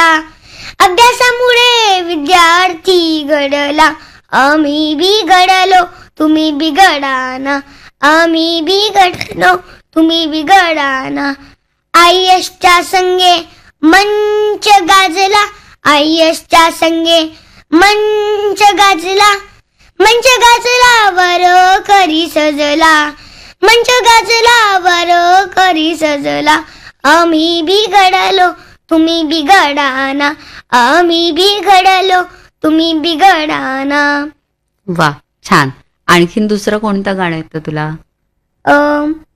सजला. अभ्यासामुळे विद्यार्थी घडला. आम्ही बिघडलो तुम्ही बिघडाना. आम्ही बिघडलो तुम्ही बिघडाना. आयसच्या संगे मंच गाजला. आयसच्या संगे मंच गाजला. मंच गाजला वर करी सजला. मंच गाजला वर करी सजला. आम्ही बिघडलो तुम्ही बिघडाना. आम्ही बिघडलो तुम्ही बिघडाना. वा, छान. आणखीन दुसरं कोणतं गाणं येतं तुला?